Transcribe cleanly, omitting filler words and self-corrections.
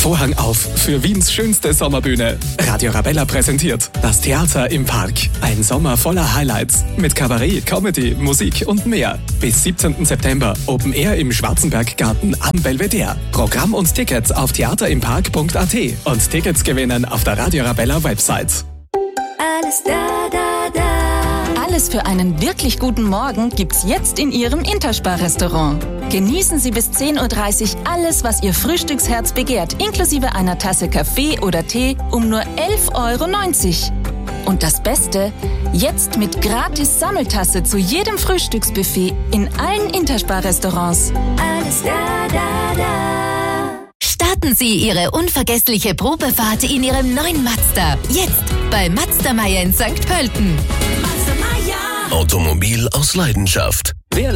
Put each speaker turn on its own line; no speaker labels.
Vorhang auf für Wiens schönste Sommerbühne. Radio Arabella präsentiert das Theater im Park. Ein Sommer voller Highlights mit Kabarett, Comedy, Musik und mehr. Bis 17. September Open Air im Schwarzenberggarten am Belvedere. Programm und Tickets auf theaterimpark.at und Tickets gewinnen auf der Radio Arabella Website.
Alles da, da, da.
Alles für einen wirklich guten Morgen gibt's jetzt in Ihrem Interspar-Restaurant. Genießen Sie bis 10.30 Uhr alles, was Ihr Frühstücksherz begehrt, inklusive einer Tasse Kaffee oder Tee um nur 11,90 €. Und das Beste, jetzt mit gratis Sammeltasse zu jedem Frühstücksbuffet in allen Interspar-Restaurants.
Alles da, da, da.
Starten Sie Ihre unvergessliche Probefahrt in Ihrem neuen Mazda. Jetzt bei Mazda Meier in St. Pölten.
Mazda Meier.
Automobil aus Leidenschaft.